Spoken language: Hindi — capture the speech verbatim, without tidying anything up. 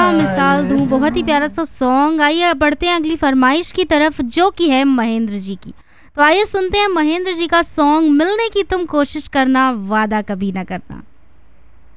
क्या मिसाल दूँ, बहुत ही प्यारा सा सॉन्ग। आइए बढ़ते हैं अगली फरमाइश की तरफ, जो कि है महेंद्र जी की। तो आइए सुनते हैं महेंद्र जी का सॉन्ग, मिलने की तुम कोशिश करना, वादा कभी ना करना।